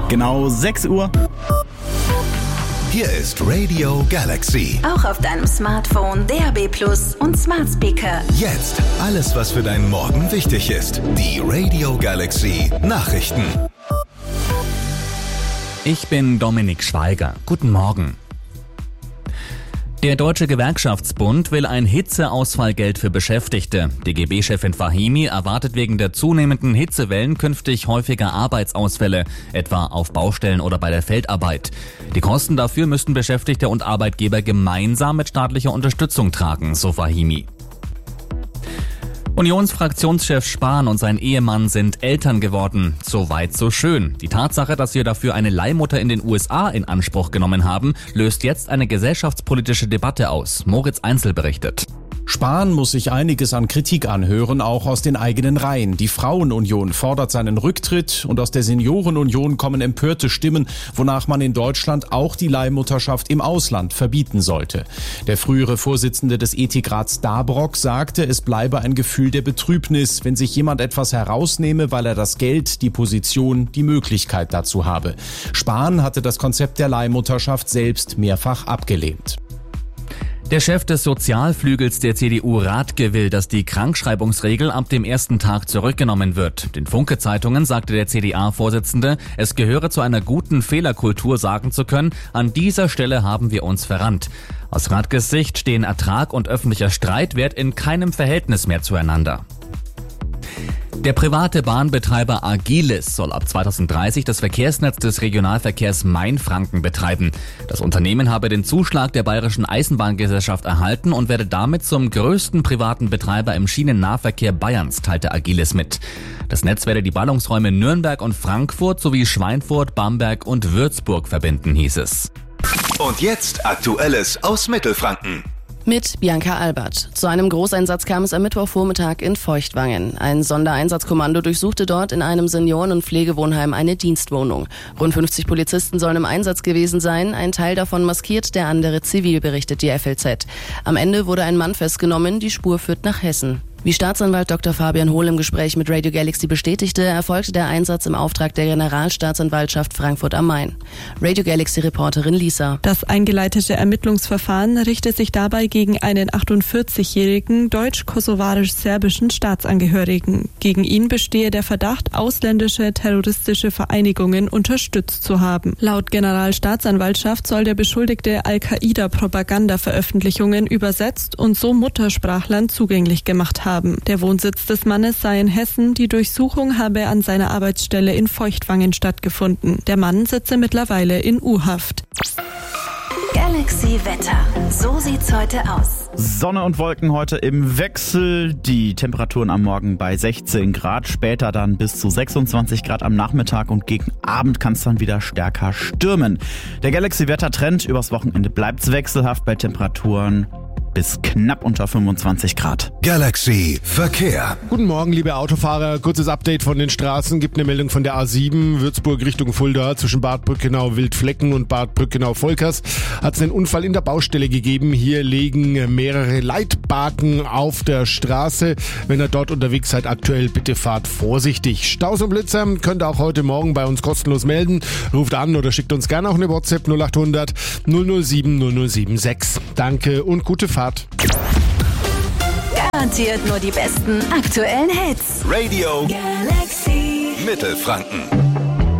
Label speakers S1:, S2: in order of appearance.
S1: Genau 6 Uhr.
S2: Hier ist Radio Galaxy.
S3: Auch auf deinem Smartphone, DAB+ und Smart Speaker.
S2: Jetzt alles, was für deinen Morgen wichtig ist. Die Radio Galaxy Nachrichten.
S4: Ich bin Dominik Schweiger. Guten Morgen. Der Deutsche Gewerkschaftsbund will ein Hitzeausfallgeld für Beschäftigte. DGB-Chefin Fahimi erwartet wegen der zunehmenden Hitzewellen künftig häufiger Arbeitsausfälle, etwa auf Baustellen oder bei der Feldarbeit. Die Kosten dafür müssten Beschäftigte und Arbeitgeber gemeinsam mit staatlicher Unterstützung tragen, so Fahimi. Unionsfraktionschef Spahn und sein Ehemann sind Eltern geworden. So weit, so schön. Die Tatsache, dass wir dafür eine Leihmutter in den USA in Anspruch genommen haben, löst jetzt eine gesellschaftspolitische Debatte aus. Moritz Einzel berichtet.
S5: Spahn muss sich einiges an Kritik anhören, auch aus den eigenen Reihen. Die Frauenunion fordert seinen Rücktritt und aus der Seniorenunion kommen empörte Stimmen, wonach man in Deutschland auch die Leihmutterschaft im Ausland verbieten sollte. Der frühere Vorsitzende des Ethikrats Dabrock sagte, es bleibe ein Gefühl der Betrübnis, wenn sich jemand etwas herausnehme, weil er das Geld, die Position, die Möglichkeit dazu habe. Spahn hatte das Konzept der Leihmutterschaft selbst mehrfach abgelehnt.
S4: Der Chef des Sozialflügels der CDU Rathke will, dass die Krankschreibungsregel ab dem ersten Tag zurückgenommen wird. Den Funke-Zeitungen sagte der CDA-Vorsitzende, es gehöre zu einer guten Fehlerkultur sagen zu können, an dieser Stelle haben wir uns verrannt. Aus Rathkes Sicht stehen Ertrag und öffentlicher Streitwert in keinem Verhältnis mehr zueinander. Der private Bahnbetreiber Agilis soll ab 2030 das Verkehrsnetz des Regionalverkehrs Mainfranken betreiben. Das Unternehmen habe den Zuschlag der Bayerischen Eisenbahngesellschaft erhalten und werde damit zum größten privaten Betreiber im Schienennahverkehr Bayerns, teilte Agilis mit. Das Netz werde die Ballungsräume Nürnberg und Frankfurt sowie Schweinfurt, Bamberg und Würzburg verbinden, hieß es.
S2: Und jetzt Aktuelles aus Mittelfranken.
S6: Mit Bianca Albert. Zu einem Großeinsatz kam es am Mittwochvormittag in Feuchtwangen. Ein Sondereinsatzkommando durchsuchte dort in einem Senioren- und Pflegewohnheim eine Dienstwohnung. Rund 50 Polizisten sollen im Einsatz gewesen sein, ein Teil davon maskiert, der andere zivil, berichtet die FLZ. Am Ende wurde ein Mann festgenommen, die Spur führt nach Hessen. Wie Staatsanwalt Dr. Fabian Hohl im Gespräch mit Radio Galaxy bestätigte, erfolgte der Einsatz im Auftrag der Generalstaatsanwaltschaft Frankfurt am Main. Radio Galaxy-Reporterin Lisa.
S7: Das eingeleitete Ermittlungsverfahren richtet sich dabei gegen einen 48-jährigen deutsch-kosovarisch-serbischen Staatsangehörigen. Gegen ihn bestehe der Verdacht, ausländische terroristische Vereinigungen unterstützt zu haben. Laut Generalstaatsanwaltschaft soll der Beschuldigte Al-Qaida-Propaganda-Veröffentlichungen übersetzt und so Muttersprachlern zugänglich gemacht haben. Der Wohnsitz des Mannes sei in Hessen, die Durchsuchung habe an seiner Arbeitsstelle in Feuchtwangen stattgefunden. Der Mann sitze mittlerweile in U-Haft.
S3: Galaxy Wetter. So sieht's heute aus.
S1: Sonne und Wolken heute im Wechsel. Die Temperaturen am Morgen bei 16 Grad, später dann bis zu 26 Grad am Nachmittag und gegen Abend kann es dann wieder stärker stürmen. Der Galaxy-Wetter-Trend übers Wochenende bleibt wechselhaft bei Temperaturen bis knapp unter 25 Grad.
S2: Galaxy Verkehr.
S8: Guten Morgen, liebe Autofahrer. Kurzes Update von den Straßen. Gibt eine Meldung von der A7 Würzburg Richtung Fulda zwischen Bad Brückenau-Wildflecken und Bad Brückenau-Volkers. Hat es einen Unfall in der Baustelle gegeben. Hier liegen mehrere Leitbaken auf der Straße. Wenn ihr dort unterwegs seid, aktuell bitte fahrt vorsichtig. Staus und Blitzer könnt ihr auch heute Morgen bei uns kostenlos melden. Ruft an oder schickt uns gerne auch eine WhatsApp 0800 007 0076. Danke und gute Fahrt.
S3: Garantiert nur die besten aktuellen Hits.
S2: Radio
S3: Galaxy
S2: Mittelfranken.